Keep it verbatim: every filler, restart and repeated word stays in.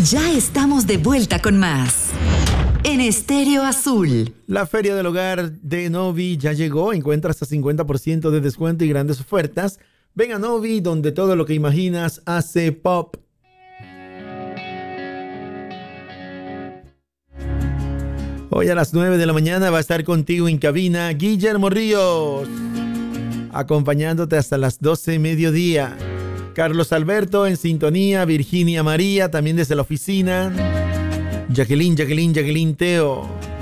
Ya estamos de vuelta con más en Estéreo Azul. La Feria del Hogar de Novi ya llegó. Encuentra hasta cincuenta por ciento de descuento y grandes ofertas. Ven a Novi, donde todo lo que imaginas hace pop. Hoy a las nueve de la mañana va a estar contigo en cabina Guillermo Ríos, acompañándote hasta las doce mediodía. Carlos Alberto en sintonía, Virginia María también desde la oficina, Jacqueline, Jacqueline, Jacqueline Teo.